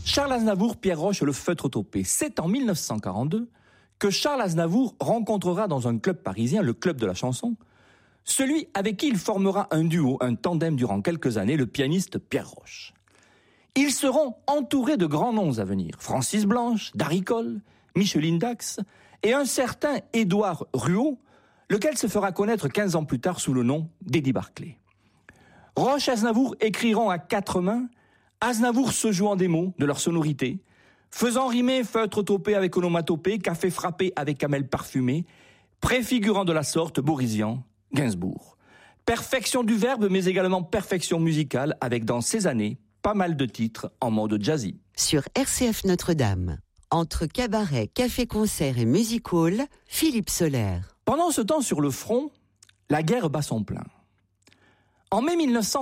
Charles Aznavour, Pierre Roche, le feutre topé. C'est en 1942 que Charles Aznavour rencontrera dans un club parisien, le Club de la Chanson, celui avec qui il formera un duo, un tandem durant quelques années, le pianiste Pierre Roche. Ils seront entourés de grands noms à venir. Francis Blanche, Darry Cole, Micheline Dax et un certain Édouard Ruot, lequel se fera connaître 15 ans plus tard sous le nom d'Eddie Barclay. Roche et Aznavour écriront à quatre mains, Aznavour se jouant des mots, de leur sonorité, faisant rimer feutre topé avec onomatopée, café frappé avec camel parfumé, préfigurant de la sorte Boris Vian, Gainsbourg. Perfection du verbe, mais également perfection musicale, avec dans ces années pas mal de titres en mode jazzy. Sur RCF Notre-Dame, entre cabaret, café-concert et music hall, Philippe Soler. Pendant ce temps, sur le front, la guerre bat son plein. En mai 1900,